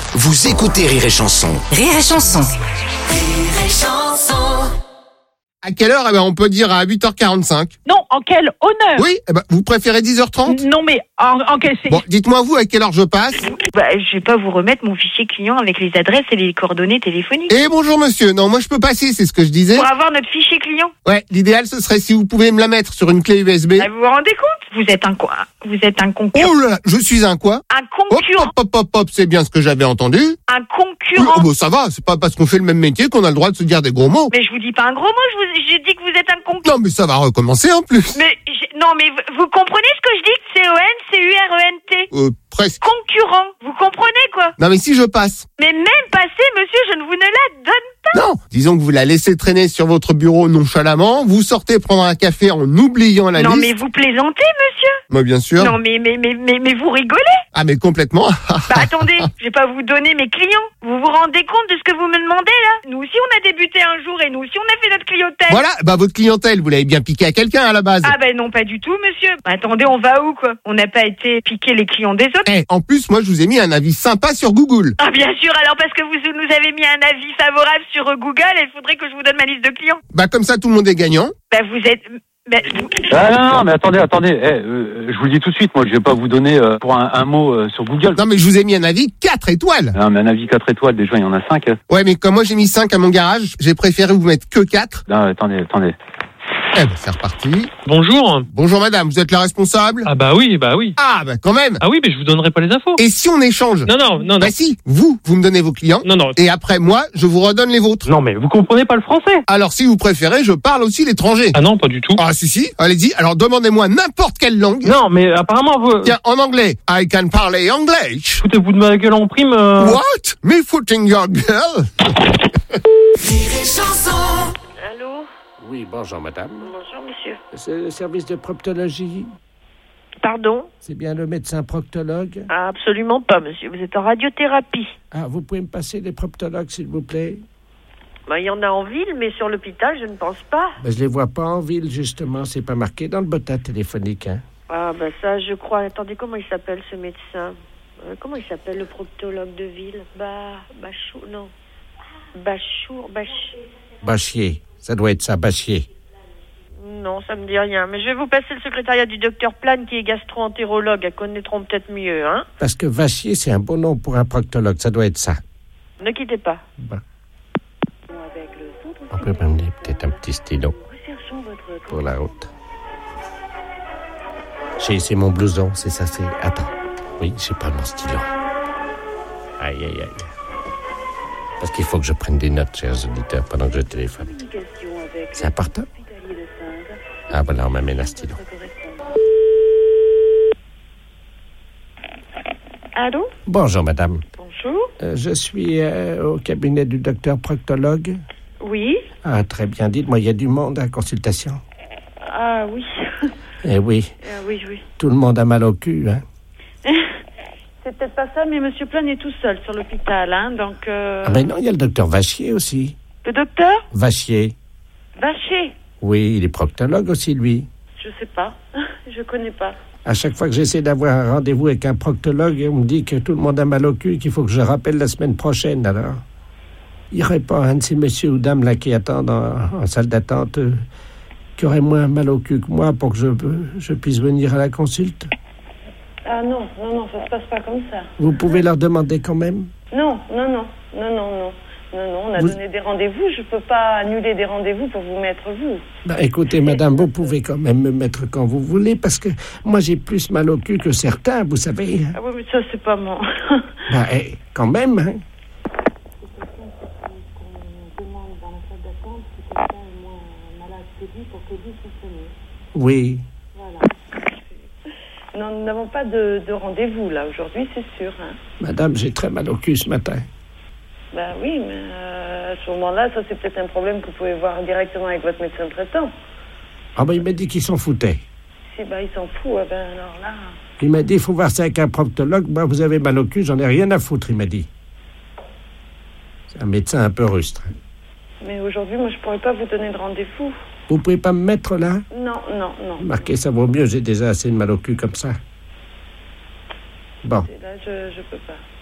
Vous écoutez Rire et Chanson. Rire et Chanson. Rire et Chanson. À quelle heure? On peut dire à 8h45. Non, en quel honneur? Oui, vous préférez 10h30? Non, mais en quel... Bon, dites-moi vous à quelle heure je passe. Je vais pas vous remettre mon fichier client avec les adresses et les coordonnées téléphoniques. Eh bonjour monsieur, non moi je peux passer, c'est ce que je disais. Pour avoir notre fichier client. Ouais, l'idéal ce serait si vous pouvez me la mettre sur une clé USB. Ah, vous vous rendez compte? Vous êtes un quoi? Vous êtes un concurrent. Oh là, je suis un quoi? Un Hop, concurrent. hop, c'est bien ce que j'avais entendu. Un Oui, concurrent. oh, bah, ça va, c'est pas parce qu'on fait le même métier qu'on a le droit de se dire des gros mots. Mais je vous dis pas un gros mot, j'ai dit que vous êtes un concurrent. Non mais ça va recommencer en plus. Mais non, mais vous comprenez ce que je dis? C-O-N-C-U-R-E-N-T. Presque. Concurrent. Vous comprenez quoi? Non mais si je passe. Mais même passé, monsieur, je ne vous ne la donne pas. Non, disons que vous la laissez traîner sur votre bureau nonchalamment, vous sortez prendre un café en oubliant la Non, liste. mais vous plaisantez, monsieur. Moi bien sûr. Non, mais vous rigolez. Ah mais complètement. Bah attendez, je vais pas vous donner mes clients. Vous vous rendez compte de ce que vous me demandez là? Nous aussi on a débuté un jour et nous aussi on a fait notre clientèle. Voilà, votre clientèle, vous l'avez bien piqué à quelqu'un à la base. Ah ben non, pas du tout, monsieur. Bah, attendez, on va où quoi? On n'a pas été piquer les clients des autres. En plus, moi je vous ai mis un avis sympa sur Google. Ah bien sûr, alors parce que vous nous avez mis un avis favorable sur Google, il faudrait que je vous donne ma liste de clients. Bah comme ça tout le monde est gagnant. Bah vous êtes... Ah non, mais attendez. Je vous le dis tout de suite, moi je vais pas vous donner pour un mot sur Google. Non mais je vous ai mis un avis 4 étoiles. Non, mais un avis 4 étoiles, déjà il y en a 5. Ouais mais comme moi j'ai mis 5 à mon garage, j'ai préféré vous mettre que 4. Non, attendez. C'est reparti. Bonjour. Bonjour madame, vous êtes la responsable? Ah bah oui. Ah bah quand même. Ah oui, mais je vous donnerai pas les infos. Et si on échange? Non. Bah si, vous me donnez vos clients. Non. Et après moi, je vous redonne les vôtres. Non, mais vous comprenez pas le français. Alors si vous préférez, je parle aussi l'étranger. Ah non, pas du tout. Ah si, allez-y, alors demandez-moi n'importe quelle langue. Non, mais apparemment vous... Tiens, en anglais, I can parler anglais. Foutez-vous de ma gueule en prime. What? Me footing your girl? Rire et Chanson. Allô? Oui, bonjour madame. Bonjour monsieur. C'est le service de proctologie. Pardon? C'est bien le médecin proctologue? Ah, absolument pas monsieur, vous êtes en radiothérapie. Ah, vous pouvez me passer les proctologues s'il vous plaît? Bah, il y en a en ville, mais sur l'hôpital, je ne pense pas. Ben, je les vois pas en ville justement, c'est pas marqué dans le botin téléphonique, hein. Ah, bah ça, je crois. Attendez, comment il s'appelle ce médecin? Comment il s'appelle le proctologue de ville? Bachour, non. Bachier, ça doit être ça, Bachier. Non, ça me dit rien. Mais je vais vous passer le secrétariat du docteur Plane, qui est gastro-entérologue. Elles connaîtront peut-être mieux, hein. Parce que Vachier, c'est un bon nom pour un proctologue, ça doit être ça. Ne quittez pas. Bon. On peut m'amener peut-être un petit stylo pour la route. C'est mon blouson, c'est ça, c'est... Attends. Oui, j'ai pas mon stylo. Aïe. Parce qu'il faut que je prenne des notes, chers auditeurs, pendant que je téléphone. C'est important? Ah, voilà, on m'amène un stylo. Allô? Bonjour, madame. Bonjour. Je suis au cabinet du docteur proctologue. Oui. Ah, très bien. Dites-moi, il y a du monde à la consultation? Ah oui. Eh oui. Oui. Tout le monde a mal au cul, hein? C'est peut-être pas ça, mais monsieur Plane est tout seul sur l'hôpital, hein, donc... Ah ben non, il y a le docteur Vachier aussi. Le docteur? Vachier. Vacher? Oui, il est proctologue aussi, lui. Je sais pas. Je connais pas. À chaque fois que j'essaie d'avoir un rendez-vous avec un proctologue, on me dit que tout le monde a mal au cul, qu'il faut que je rappelle la semaine prochaine, alors. Il n'y aurait pas un de ces messieurs ou dames là qui attendent en salle d'attente qui aurait moins mal au cul que moi pour que je puisse venir à la consulte? Ah non, ça se passe pas comme ça. Vous pouvez leur demander quand même? Non, on a donné des rendez-vous, je peux pas annuler des rendez-vous pour vous mettre vous. Écoutez, madame, vous pouvez quand même me mettre quand vous voulez, parce que moi j'ai plus mal au cul que certains, vous savez. Ah oui, mais ça c'est pas mon... Quand même, hein. Oui. Voilà. Non, nous n'avons pas de rendez-vous là aujourd'hui, c'est sûr. Hein. Madame, j'ai très mal au cul ce matin. Ben oui, mais à ce moment-là, ça c'est peut-être un problème que vous pouvez voir directement avec votre médecin traitant. Ah ben il m'a dit qu'il s'en foutait. Si il s'en fout, alors là... Il m'a dit, il faut voir ça avec un proctologue. Moi, vous avez mal au cul, j'en ai rien à foutre, il m'a dit. C'est un médecin un peu rustre. Mais aujourd'hui, moi, je pourrais pas vous donner de rendez-vous. Vous pouvez pas me mettre là? Non. Marquez, ça vaut mieux, j'ai déjà assez de mal au cul comme ça. Bon. Là, je peux pas.